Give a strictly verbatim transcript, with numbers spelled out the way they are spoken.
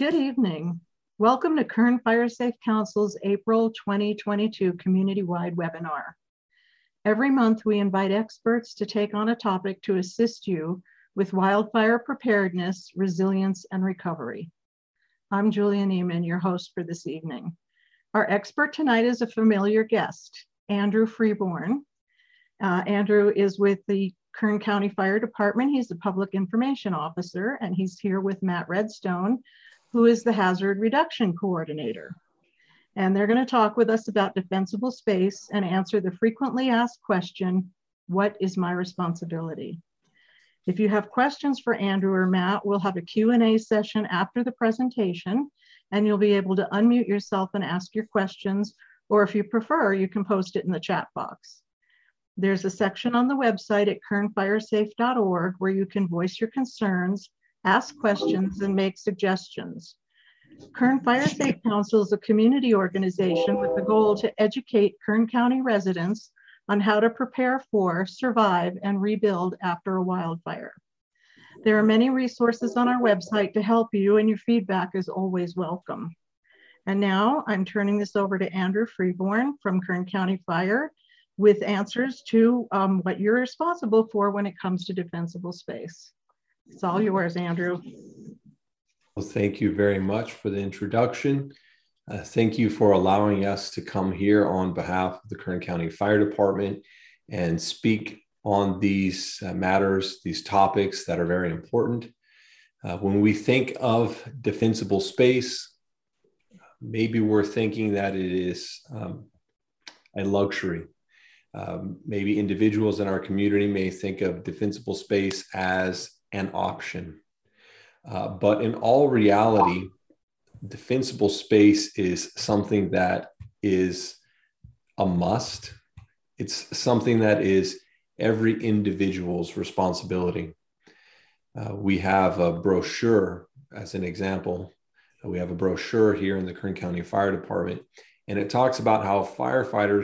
Good evening. Welcome to Kern Fire Safe Council's April twenty twenty-two community-wide webinar. Every month, we invite experts to take on a topic to assist you with wildfire preparedness, resilience, and recovery. I'm Julia Neiman, your host for this evening. Our expert tonight is a familiar guest, Andrew Freeborn. Uh, Andrew is with the Kern County Fire Department. He's the Public Information Officer, and he's here with Matt Redstone, who is the Hazard Reduction Coordinator. And they're going to talk with us about defensible space and answer the frequently asked question, what is my responsibility? If you have questions for Andrew or Matt, we'll have a Q and A session after the presentation, and you'll be able to unmute yourself and ask your questions, or if you prefer, you can post it in the chat box. There's a section on the website at kern fire safe dot org where you can voice your concerns, ask questions, and make suggestions. Kern Fire Safe Council is a community organization with the goal to educate Kern County residents on how to prepare for, survive, and rebuild after a wildfire. There are many resources on our website to help you, and your feedback is always welcome. And now I'm turning this over to Andrew Freeborn from Kern County Fire with answers to um, what you're responsible for when it comes to defensible space. It's all yours, Andrew. Well, thank you very much for the introduction. Uh, thank you for allowing us to come here on behalf of the Kern County Fire Department and speak on these uh, matters, these topics that are very important. Uh, when we think of defensible space, maybe we're thinking that it is um, a luxury. Um, maybe individuals in our community may think of defensible space as an option. Uh, but in all reality, defensible space is something that is a must. It's something that is every individual's responsibility. Uh, we have a brochure as an example. We have a brochure here in the Kern County Fire Department, and it talks about how firefighters